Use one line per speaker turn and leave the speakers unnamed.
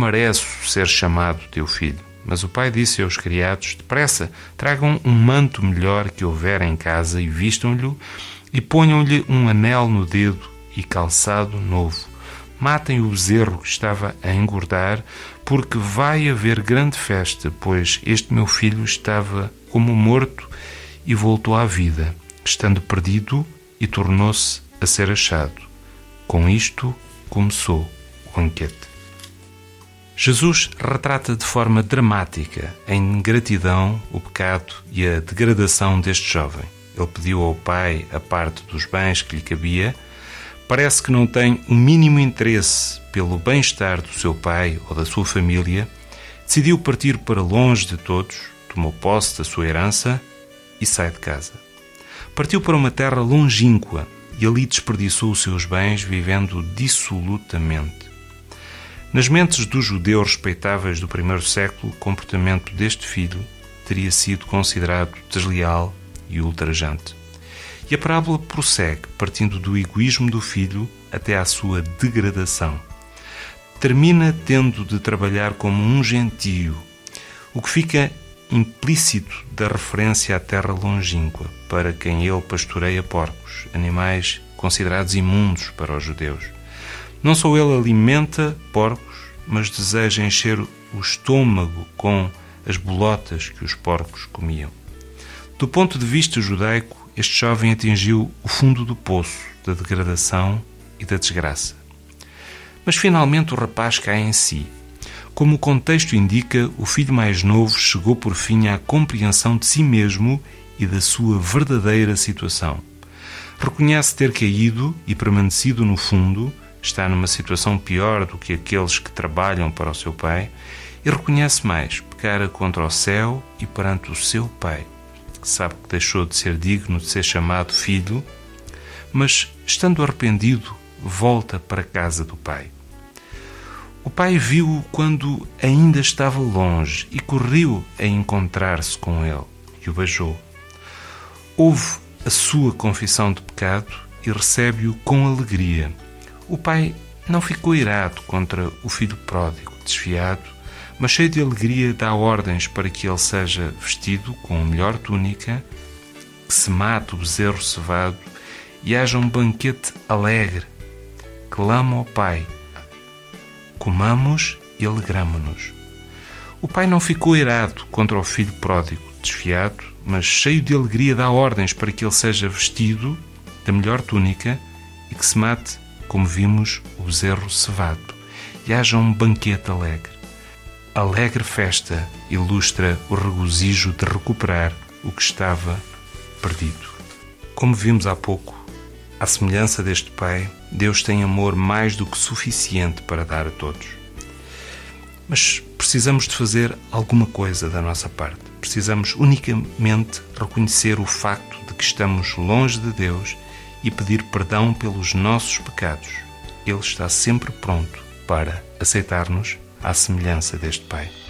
mereço ser chamado teu filho. Mas o pai disse aos criados: depressa, tragam um manto melhor que houver em casa e vistam-lhe, e ponham-lhe um anel no dedo e calçado novo. Matem o bezerro que estava a engordar, porque vai haver grande festa, pois este meu filho estava como morto e voltou à vida, estando perdido e tornou-se a ser achado. Com isto começou o banquete. Jesus retrata de forma dramática a ingratidão, o pecado e a degradação deste jovem. Ele pediu ao pai a parte dos bens que lhe cabia. Parece que não tem o mínimo interesse pelo bem-estar do seu pai ou da sua família. Decidiu partir para longe de todos, tomou posse da sua herança e sai de casa. Partiu para uma terra longínqua e ali desperdiçou os seus bens, vivendo dissolutamente. Nas mentes dos judeus respeitáveis do primeiro século, o comportamento deste filho teria sido considerado desleal e ultrajante. E a parábola prossegue, partindo do egoísmo do filho até à sua degradação. Termina tendo de trabalhar como um gentio, o que fica implícito da referência à terra longínqua, para quem ele pastoreia porcos, animais considerados imundos para os judeus. Não só ele alimenta porcos, mas deseja encher o estômago com as bolotas que os porcos comiam. Do ponto de vista judaico, este jovem atingiu o fundo do poço da degradação e da desgraça. Mas finalmente o rapaz cai em si. Como o contexto indica, o filho mais novo chegou por fim à compreensão de si mesmo e da sua verdadeira situação. Reconhece ter caído e permanecido no fundo, está numa situação pior do que aqueles que trabalham para o seu pai, e reconhece mais, pecara contra o céu e perante o seu pai. Sabe que deixou de ser digno de ser chamado filho, mas, estando arrependido, volta para a casa do pai. O pai viu-o quando ainda estava longe e correu a encontrar-se com ele e o beijou. Ouve a sua confissão de pecado e recebe-o com alegria. O pai não ficou irado contra o filho pródigo, desfiado, mas cheio de alegria dá ordens para que ele seja vestido com a melhor túnica, que se mate o bezerro cevado e haja um banquete alegre. Clama ao pai: comamos e alegramo-nos. O pai não ficou irado contra o filho pródigo, desfiado, mas cheio de alegria dá ordens para que ele seja vestido da melhor túnica e que se mate, como vimos, o bezerro cevado, e haja um banquete alegre. A alegre festa ilustra o regozijo de recuperar o que estava perdido. Como vimos há pouco, à semelhança deste pai, Deus tem amor mais do que suficiente para dar a todos. Mas precisamos de fazer alguma coisa da nossa parte. Precisamos unicamente reconhecer o facto de que estamos longe de Deus e pedir perdão pelos nossos pecados. Ele está sempre pronto para aceitar-nos à semelhança deste pai.